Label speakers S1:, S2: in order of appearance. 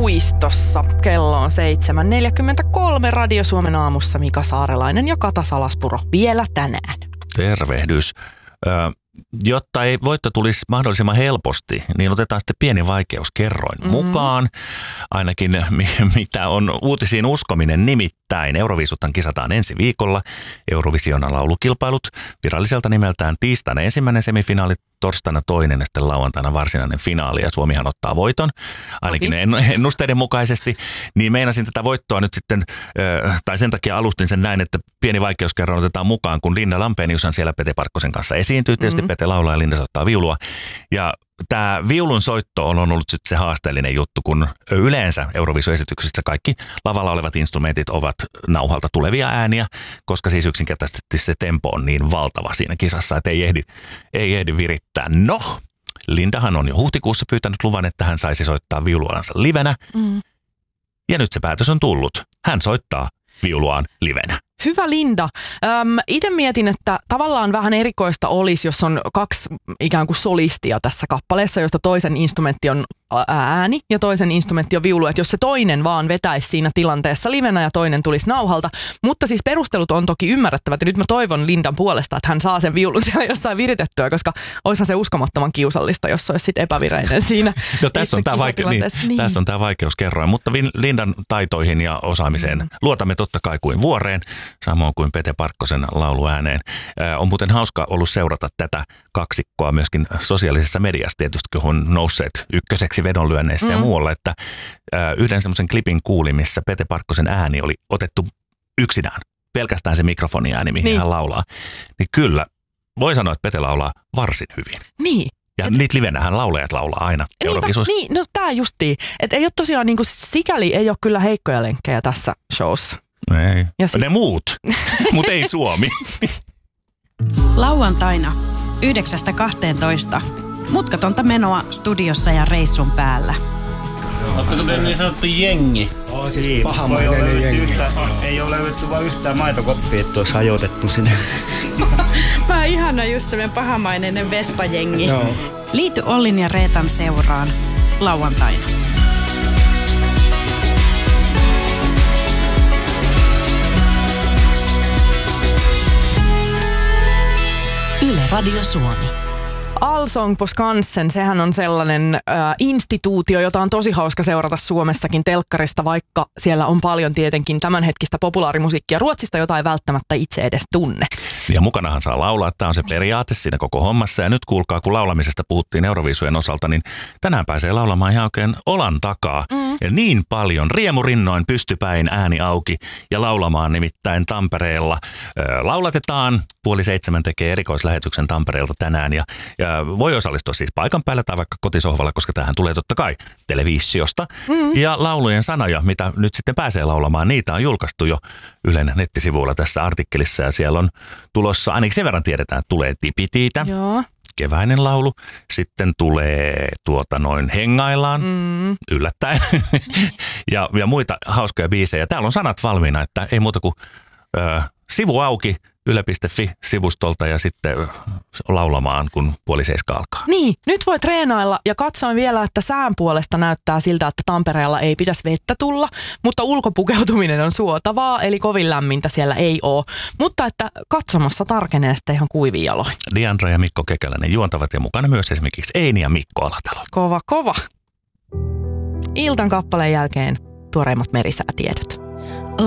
S1: puistossa. Kello on 7.43. Radio Suomen aamussa Mika Saarelainen ja Kata Salaspuro vielä tänään.
S2: Tervehdys. Jotta voitto tulisi mahdollisimman helposti, niin otetaan sitten pieni vaikeuskerroin mukaan. Ainakin mitä on uutisiin uskominen. Nimittäin Euroviisuthan kisataan ensi viikolla. Eurovision laulukilpailut viralliselta nimeltään tiistaina ensimmäinen semifinaali, torstaina toinen ja sitten lauantaina varsinainen finaali. Ja Suomihan ottaa voiton, ainakin ennusteiden mukaisesti. Niin meinasin tätä voittoa nyt sitten, tai sen takia alustin sen näin, että pieni vaikeuskerroin otetaan mukaan, kun Linda Lampeniushan siellä Pete Parkkosen kanssa esiintyy. Tietysti Pete laulaa ja Linda soittaa viulua. Ja tämä viulun soitto on ollut sitten se haasteellinen juttu, kun yleensä Euroviisuesityksissä kaikki lavalla olevat instrumentit ovat nauhalta tulevia ääniä, koska siis yksinkertaisesti se tempo on niin valtava siinä kisassa, että ei ehdi virittää. No, Lindahan on jo huhtikuussa pyytänyt luvan, että hän saisi soittaa viuluansa livenä. Ja nyt se päätös on tullut. Hän soittaa viuluaan livenä.
S1: Hyvä Linda. Itse mietin, että tavallaan vähän erikoista olisi, jos on kaksi ikään kuin solistia tässä kappaleessa, josta toisen instrumentti on ääni ja toisen instrumentti on viulu. Että jos se toinen vaan vetäisi siinä tilanteessa livenä ja toinen tulisi nauhalta. Mutta siis perustelut on toki ymmärrettävät ja nyt mä toivon Lindan puolesta, että hän saa sen viulun siellä jossain viritettyä, koska olisihan se uskomattoman kiusallista, jos se olisi sitten epävireinen siinä.
S2: No tässä on tämä vaikeuskerroin, mutta Lindan taitoihin ja osaamiseen luotamme totta kai kuin vuoreen. Samoin kuin Pete Parkkosen lauluääneen. On muuten hauska ollut seurata tätä kaksikkoa myöskin sosiaalisessa mediassa tietysti, kun on nousseet ykköseksi vedonlyönneissä ja muualla, että yhden semmoisen klipin kuulin, missä Pete Parkkosen ääni oli otettu yksinään. Pelkästään se mikrofoniääni, mihin hän laulaa. Niin kyllä, voi sanoa, että Pete laulaa varsin hyvin.
S1: Niin.
S2: Ja niitä livenähän laulajat laulaa aina Euroviisuissa.
S1: Niin, no tää justiin. Että ei ole tosiaan, niin kuin sikäli ei ole kyllä heikkoja lenkkejä tässä showssa.
S2: Ei. Ne muut, mutta ei Suomi.
S3: Lauantaina 9.12. Mutkatonta menoa studiossa ja reissun päällä.
S4: Oletteko te niin sanottu jengi?
S5: Siis pahamainen jengi. Ei ole löydetty vaan yhtään maitokoppia, että olisi hajotettu sinne.
S6: Mä ihana just sellainen pahamainen Vespa-jengi.
S5: No.
S3: Liity Ollin ja Reetan seuraan lauantaina.
S7: Yle Radio Suomi.
S1: Allsång på Skansen, sehän on sellainen instituutio, jota on tosi hauska seurata Suomessakin telkkarista, vaikka siellä on paljon tietenkin tämänhetkistä populaarimusiikkia Ruotsista, jota ei välttämättä itse edes tunne.
S2: Ja mukanahan saa laulaa, tämä on se periaate siinä koko hommassa. Ja nyt kuulkaa, kun laulamisesta puhuttiin Euroviisujen osalta, niin tänään pääsee laulamaan ihan oikein olan takaa. Ja niin paljon riemurinnoin pystypäin ääni auki ja laulamaan nimittäin Tampereella. Laulatetaan, 6:30 tekee erikoislähetyksen Tampereelta tänään ja voi osallistua siis paikan päällä tai vaikka kotisohvalla, koska tämähän tulee totta kai televisiosta. Ja laulujen sanoja, mitä nyt sitten pääsee laulamaan, niitä on julkaistu jo Ylen nettisivuilla tässä artikkelissa ja siellä on tulossa, ainakin sen verran tiedetään, että tulee Tipitiitä.
S1: Joo.
S2: Keväinen laulu. Sitten tulee Hengaillaan, yllättäen. ja muita hauskoja biisejä. Täällä on sanat valmiina, että ei muuta kuin sivu auki yle.fi-sivustolta ja sitten laulamaan, kun 6:30 alkaa.
S1: Niin, nyt voi treenailla ja katsoin vielä, että sään puolesta näyttää siltä, että Tampereella ei pitäisi vettä tulla, mutta ulkopukeutuminen on suotavaa, eli kovin lämmintä siellä ei ole. Mutta että katsomassa tarkenee sitten ihan kuivin jaloin.
S2: Diandra ja Mikko Kekäläinen juontavat ja mukana myös esimerkiksi Eini ja Mikko Alatalo.
S1: Kova. Iltan kappaleen jälkeen tuoreimmat merisäätiedot.